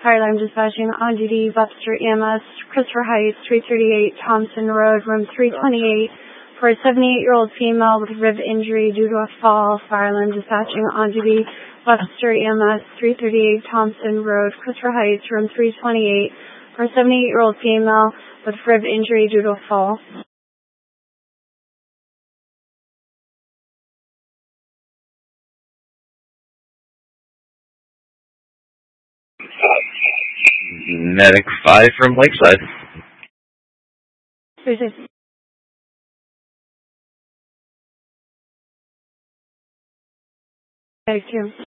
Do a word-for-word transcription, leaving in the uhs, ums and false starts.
Fire alarm dispatching on duty, Webster E M S, Christopher Heights, three thirty-eight Thompson Road, room three twenty-eight, for a seventy-eight-year-old female with rib injury due to a fall. Fire alarm dispatching on duty, Webster E M S, three thirty-eight Thompson Road, Christopher Heights, room three twenty-eight, for a seventy-eight-year-old female with rib injury due to a fall. Medic five from Lakeside. Who's this? Medic two.